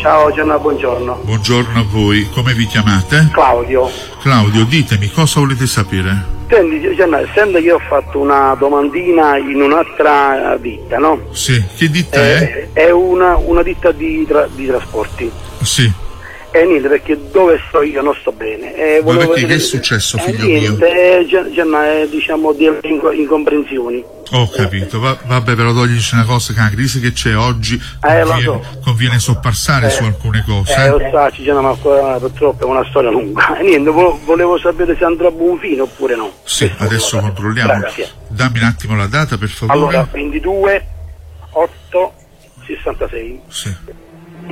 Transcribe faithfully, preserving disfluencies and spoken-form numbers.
Ciao Gianna, buongiorno. Buongiorno a voi, come vi chiamate? Claudio. Claudio, ditemi, cosa volete sapere? Senti Gianna, essendo che io ho fatto una domandina in un'altra ditta, no? Sì, che ditta è? È, è una, una ditta di, tra, di trasporti. Sì. E niente, perché dove sto io non sto bene. E Ma perché vedere... che è successo, figlio eh, niente, mio? Eh, Gianna, è, diciamo, delle incomprensioni. Ho capito, Va, vabbè, però toglici una cosa, che la crisi che c'è oggi Eh, conviene, lo so. conviene soppassare Eh, su alcune cose. Eh, lo so, Gianna, ma qua, purtroppo è una storia lunga. E niente, vo- volevo sapere se andrà a buon fine oppure no. Sì, adesso controlliamo. Grazie. Dammi un attimo la data, per favore. Allora, ventidue otto sessantasei. Sì.